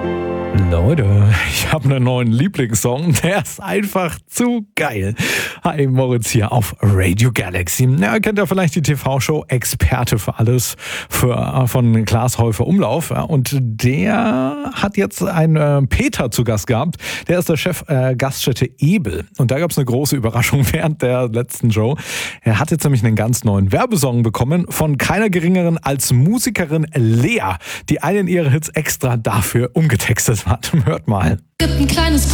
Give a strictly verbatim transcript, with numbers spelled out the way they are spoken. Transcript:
Leute, ich habe einen neuen Lieblingssong, der ist einfach zu geil. Hi, Moritz hier auf Radio Galaxy. Ja, kennt ihr vielleicht die T V-Show Experte für alles für, von Klaas Häufer Umlauf. Und der hat jetzt einen äh, Peter zu Gast gehabt. Der ist der Chef äh, Gaststätte Ebel. Und da gab es eine große Überraschung während der letzten Show. Er hat jetzt nämlich einen ganz neuen Werbesong bekommen von keiner geringeren als Musikerin Lea, die einen ihrer Hits extra dafür umgetextet hat. Hört mal. Gibt ein kleines